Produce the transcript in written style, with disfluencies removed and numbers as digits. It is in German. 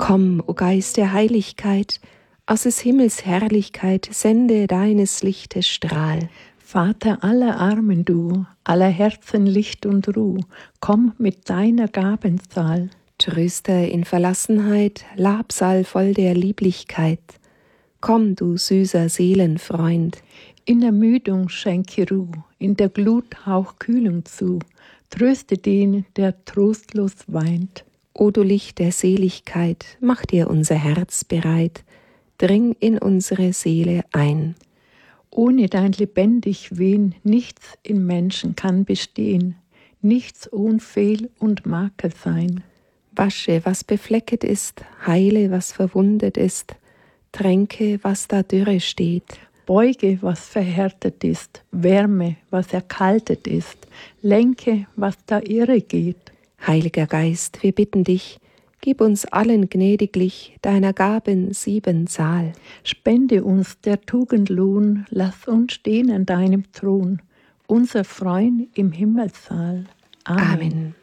Komm, o Geist der Heiligkeit, aus des Himmels Herrlichkeit sende deines Lichtes Strahl. Vater aller Armen du, aller Herzen Licht und Ruh, komm mit deiner Gabenzahl. Tröster in Verlassenheit, Labsal voll der Lieblichkeit. Komm, du süßer Seelenfreund. In Ermüdung schenke Ruh, in der Glut hauch Kühlung zu, tröste den, der trostlos weint. O du Licht der Seligkeit, mach dir unser Herz bereit, dring in unsere Seele ein. Ohne dein lebendig Wehen nichts im Menschen kann bestehen, nichts ohn Fehl und Makel sein. Wasche, was beflecket ist, heile, was verwundet ist, tränke, was da dürre steht. Beuge, was verhärtet ist, wärme, was erkaltet ist, lenke, was da irre geht. Heiliger Geist, wir bitten dich, gib uns allen gnädiglich deiner Gaben 7 Zahl. Spende uns der Tugend Lohn, lass uns stehen an deinem Thron, unser Freund im Himmelssaal. Amen.